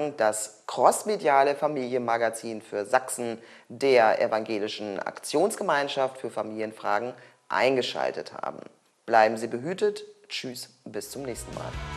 Dank das crossmediale Familienmagazin für Sachsen der Evangelischen Aktionsgemeinschaft für Familienfragen eingeschaltet haben. Bleiben Sie behütet. Tschüss, bis zum nächsten Mal.